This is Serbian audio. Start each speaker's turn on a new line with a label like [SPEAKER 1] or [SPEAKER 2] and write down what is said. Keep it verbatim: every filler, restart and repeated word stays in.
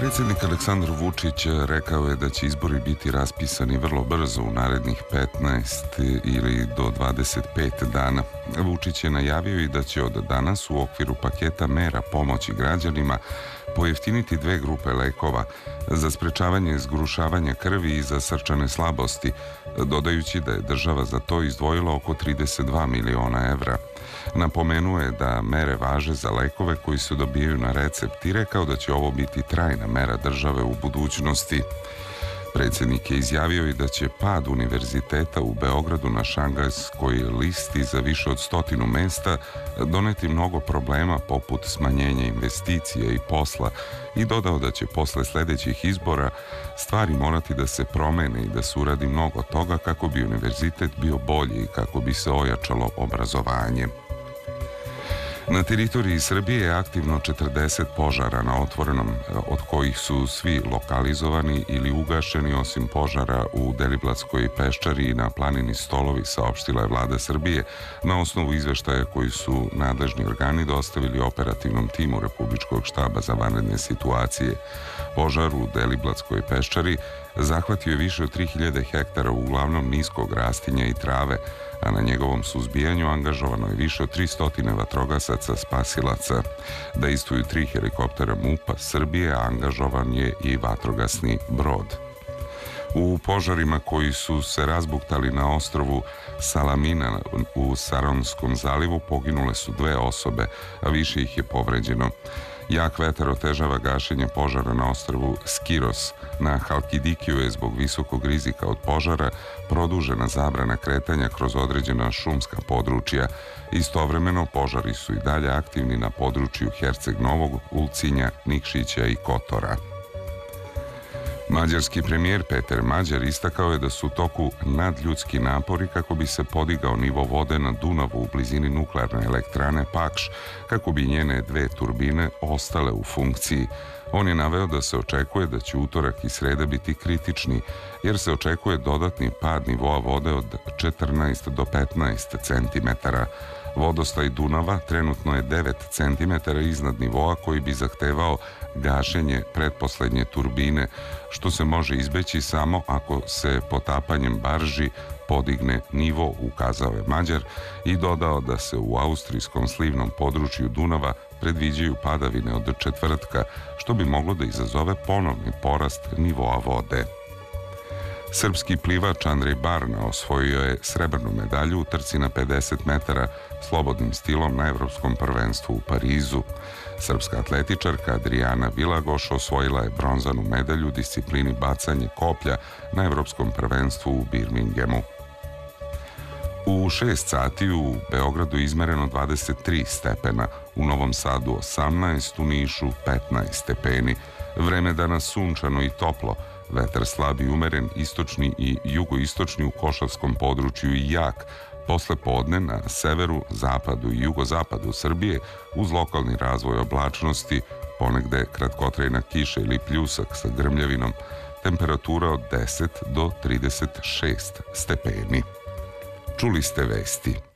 [SPEAKER 1] Predsjednik Aleksandar Vučić rekao je da će izbori biti raspisani vrlo brzo u narednih petnaest ili do dvadeset pet dana. Vučić je najavio i da će od danas u okviru paketa mera pomoći građanima pojeftiniti dve grupe lekova za sprečavanje zgrušavanja krvi i za srčane slabosti, dodajući da je država za to izdvojila oko trideset dva miliona evra. Napomenuo je da mere važe za lekove koji se dobijaju na recept i rekao da će ovo biti trajna mera države u budućnosti. Predsjednik je izjavio i da će pad univerziteta u Beogradu na Šangajskoj listi za više od stotinu mesta doneti mnogo problema poput smanjenja investicija i posla i dodao da će posle sledećih izbora stvari morati da se promene i da se uradi mnogo toga kako bi univerzitet bio bolji i kako bi se ojačalo obrazovanje. Na teritoriji Srbije je aktivno četrdeset požara na otvorenom, od kojih su svi lokalizovani ili ugašeni osim požara u Deliblatskoj peščari i na planini Stolovi, saopštila je vlada Srbije na osnovu izveštaja koji su nadležni organi dostavili operativnom timu Republičkog štaba za vanredne situacije. Požar u Deliblatskoj peščari zahvatio je više od tri hiljade hektara uglavnom niskog rastinja i trave, a na njegovom suzbijanju angažovano je više od tristo vatrogasaca spasilaca. Dejstvuju tri helikoptera MUP-a Srbije, a angažovan je i vatrogasni brod. U požarima koji su se razbuktali na ostrvu Salamina u Saronskom zalivu poginule su dve osobe, a više ih je povređeno. Jak vetar otežava gašenje požara na ostrvu Skiros. Na Halkidikiju je zbog visokog rizika od požara produžena zabrana kretanja kroz određena šumska područja. Istovremeno požari su i dalje aktivni na području Herceg Novog, Ulcinja, Nikšića i Kotora. Mađarski premijer Peter Mađar istakao je da su u toku nadljudski napori kako bi se podigao nivo vode na Dunavu u blizini nuklearne elektrane Pakš, kako bi njene dve turbine ostale u funkciji. On je naveo da se očekuje da će utorak i sreda biti kritični, jer se očekuje dodatni pad nivoa vode od četrnaest do petnaest centimetara. Vodostaj Dunava trenutno je devet centimetara iznad nivoa koji bi zahtevao gašenje pretposlednje turbine, što se može izbeći samo ako se potapanjem barži podigne nivo, ukazao je Mađar i dodao da se u austrijskom slivnom području Dunava predviđaju padavine od četvrtka, što bi moglo da izazove ponovni porast nivoa vode. Srpski plivač Andrej Barna osvojio je srebrnu medalju u trci na pedeset metara slobodnim stilom na Evropskom prvenstvu u Parizu. Srpska atletičarka Adriana Vilagoš osvojila je bronzanu medalju u disciplini bacanje koplja na Evropskom prvenstvu u Birminghamu. U šest sati u Beogradu izmereno dvadeset tri stepena, u Novom Sadu osamnaest, u Nišu petnaest stepeni. Vreme danas sunčano i toplo, vetar slab i umeren, istočni i jugoistočni u Košavskom području i jak. Posle podne na severu, zapadu i jugozapadu Srbije uz lokalni razvoj oblačnosti, ponegde kratkotrajna kiša ili pljusak sa grmljavinom, temperatura od deset do trideset šest stepeni. Čuli ste vesti.